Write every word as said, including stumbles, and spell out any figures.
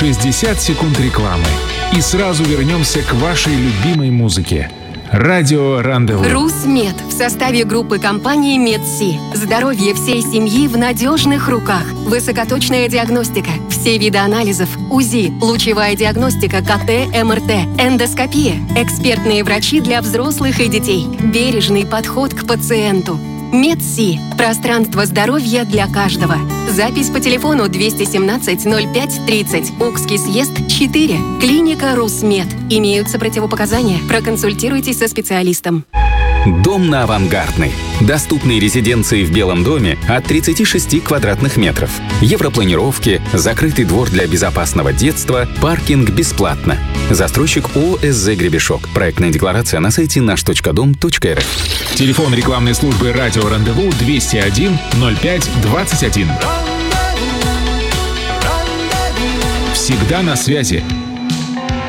шестьдесят секунд рекламы. И сразу вернемся к вашей любимой музыке. Радио Рандеву. РусМед в составе группы компании Медси. Здоровье всей семьи в надежных руках. Высокоточная диагностика, все виды анализов, УЗИ, лучевая диагностика, КТ, МРТ, эндоскопия, экспертные врачи для взрослых и детей, бережный подход к пациенту. Медси. Пространство здоровья для каждого. Запись по телефону двести семнадцать ноль пять тридцать. Укский съезд четыре. Клиника РусМед. Имеются противопоказания. Проконсультируйтесь со специалистом. Дом на Авангардной. Доступные резиденции в Белом доме от тридцати шести квадратных метров. Европланировки, закрытый двор для безопасного детства, паркинг бесплатно. Застройщик ООО «СЗ Гребешок». Проектная декларация на сайте наш точка дом точка эр эф. Телефон рекламной службы «Радио Рандеву» двести один ноль пять двадцать один. Всегда на связи.